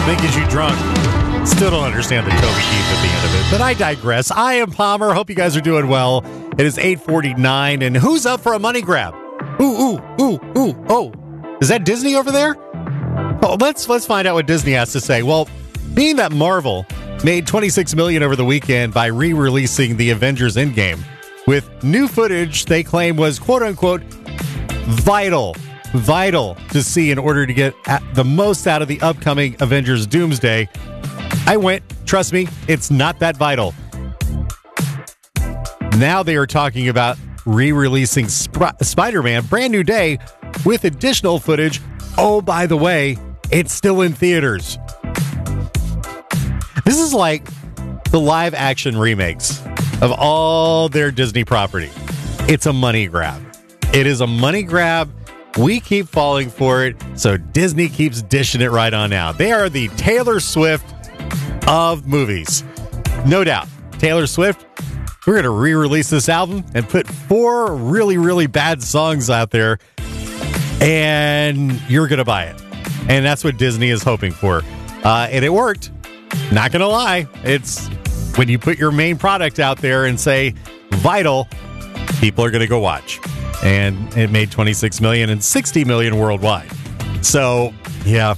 That gets you drunk. Still don't understand the Toby Keith at the end of it, but I digress. I am Palmer. Hope you guys are doing well. It is 8:49, and who's up for a money grab? Ooh. Oh, is that Disney over there? Oh, let's find out what Disney has to say. Well, being that Marvel made $26 million over the weekend by re-releasing the Avengers Endgame with new footage they claim was quote-unquote vital to see in order to get the most out of the upcoming Avengers Doomsday. I went, trust me, it's not that vital. Now they are talking about re-releasing Spider-Man Brand New Day with additional footage. Oh, by the way, it's still in theaters. This is like the live-action remakes of all their Disney property. It's a money grab. It is a money grab. We keep falling for it, so Disney keeps dishing it right on out. They are the Taylor Swift of movies. No doubt. Taylor Swift, we're going to re-release this album and put 4 really, really bad songs out there, and you're going to buy it. And that's what Disney is hoping for. And it worked. Not going to lie. It's when you put your main product out there and say, vital, people are going to go watch. And it made $26 million and $60 million worldwide. So, yeah.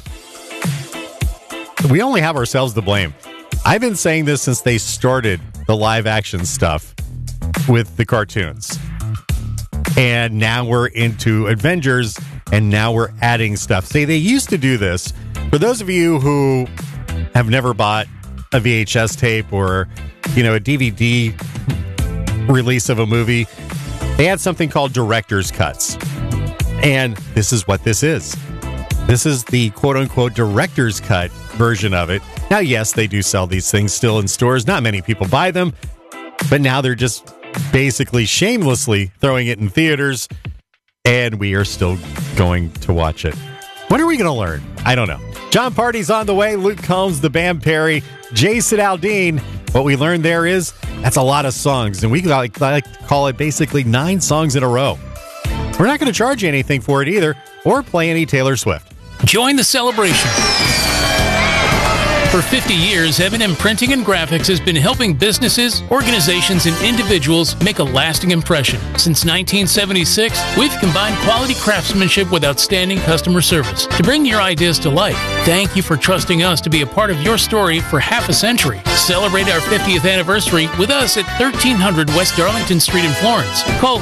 We only have ourselves to blame. I've been saying this since they started the live action stuff with the cartoons. And now we're into Avengers, and now we're adding stuff. See, they used to do this. For those of you who have never bought a VHS tape or, a DVD release of a movie, they had something called director's cuts. And this is what this is. This is the quote-unquote director's cut version of it. Now, yes, they do sell these things still in stores. Not many people buy them, but now they're just basically shamelessly throwing it in theaters, and we are still going to watch it. When are we going to learn? I don't know. John Party's on the way. Luke Combs, the Bam Perry, Jason Aldean. What we learned there is that's a lot of songs, and we like to call it basically 9 songs in a row. We're not going to charge you anything for it either, or play any Taylor Swift. Join the celebration. For 50 years, M&M Printing and Graphics has been helping businesses, organizations, and individuals make a lasting impression. Since 1976, we've combined quality craftsmanship with outstanding customer service to bring your ideas to life. Thank you for trusting us to be a part of your story for half a century. Celebrate our 50th anniversary with us at 1300 West Darlington Street in Florence. Call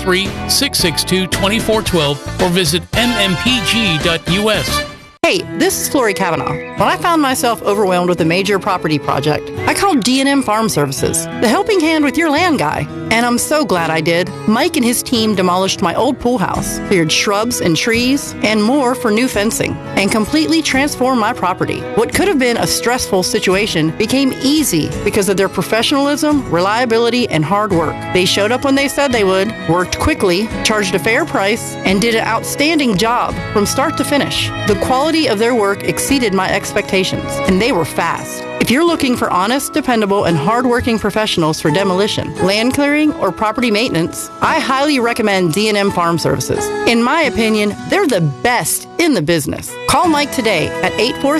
843-662-2412 or visit mmpg.us. Hey, this is Lori Kavanaugh. When I found myself overwhelmed with a major property project, I called D&M Farm Services, the helping hand with your land guy. And I'm so glad I did. Mike and his team demolished my old pool house, cleared shrubs and trees, and more for new fencing, and completely transformed my property. What could have been a stressful situation became easy because of their professionalism, reliability, and hard work. They showed up when they said they would, worked quickly, charged a fair price, and did an outstanding job from start to finish. The quality of their work exceeded my expectations, and they were fast. If you're looking for honest, dependable, and hardworking professionals for demolition, land clearing, or property maintenance, I highly recommend D&M Farm Services. In my opinion, they're the best in the business. Call Mike today at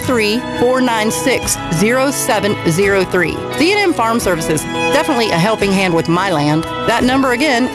843-496-0703. D&M Farm Services, definitely a helping hand with my land. That number again,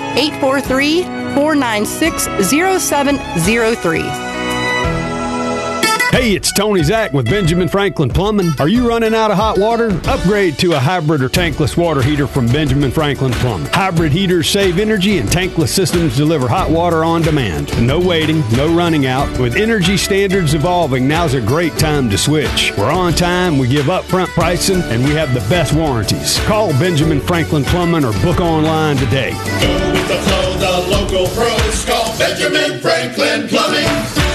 843-496-0703. Hey, it's Tony Zach with Benjamin Franklin Plumbing. Are you running out of hot water? Upgrade to a hybrid or tankless water heater from Benjamin Franklin Plumbing. Hybrid heaters save energy and tankless systems deliver hot water on demand. No waiting, no running out. With energy standards evolving, now's a great time to switch. We're on time, we give upfront pricing, and we have the best warranties. Call Benjamin Franklin Plumbing or book online today. Go with the flow, the local pros. Call Benjamin Franklin Plumbing.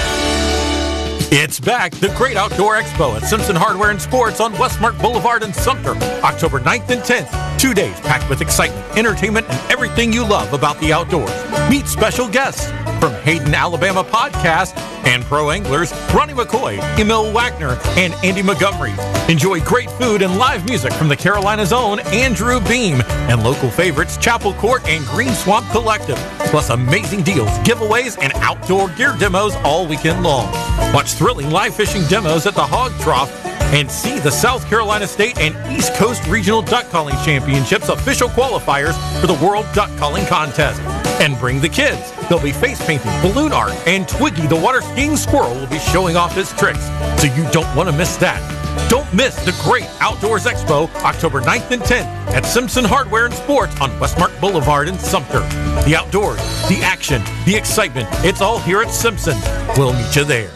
It's back, the Great Outdoor Expo at Simpson Hardware and Sports on Westmark Boulevard in Sumter, October 9th and 10th. 2 days packed with excitement, entertainment, and everything you love about the outdoors. Meet special guests from Hayden, Alabama podcast and pro anglers Ronnie McCoy, Emil Wagner, and Andy Montgomery. Enjoy great food and live music from the Carolina's own Andrew Beam and local favorites Chapel Court and Green Swamp Collective. Plus amazing deals, giveaways, and outdoor gear demos all weekend long. Watch thrilling live fishing demos at the Hog Trough and see the South Carolina State and East Coast Regional Duck Calling Championships official qualifiers for the World Duck Calling Contest. And bring the kids. They'll be face painting, balloon art, and Twiggy the water skiing squirrel will be showing off his tricks. So you don't want to miss that. Don't miss the great Outdoors Expo, October 9th and 10th at Simpson Hardware and Sports on Westmark Boulevard in Sumter. The outdoors, the action, the excitement, it's all here at Simpson's. We'll meet you there.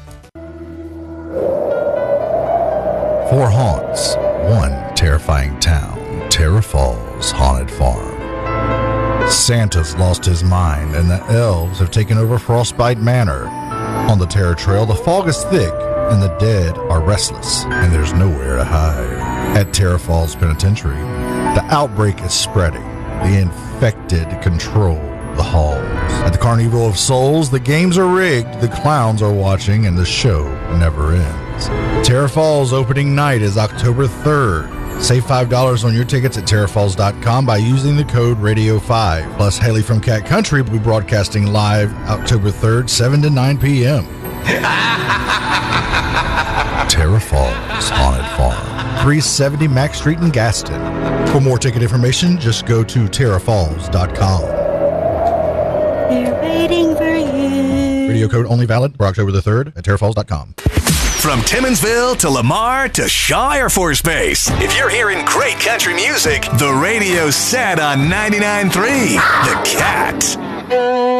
4 haunts, 1 terrifying town, Terra Falls Haunted Farm. Santa's lost his mind and the elves have taken over Frostbite Manor. On the Terror Trail, the fog is thick and the dead are restless and there's nowhere to hide. At Terra Falls Penitentiary, the outbreak is spreading. The infected control the halls. At the Carnival of Souls, the games are rigged, the clowns are watching, and the show never ends. Terra Falls opening night is October 3rd. Save $5 on your tickets at terrafalls.com by using the code RADIO5. Plus, Haley from Cat Country will be broadcasting live October 3rd, 7 to 9 p.m. Terra Falls Haunted Farm, 370 Mack Street in Gaston. For more ticket information, just go to terrafalls.com. They're waiting for you. Radio code only valid for October the 3rd at terrafalls.com. From Timminsville to Lamar to Shaw Air Force Base, if you're hearing great country music, the radio's set on 99.3 The Cat.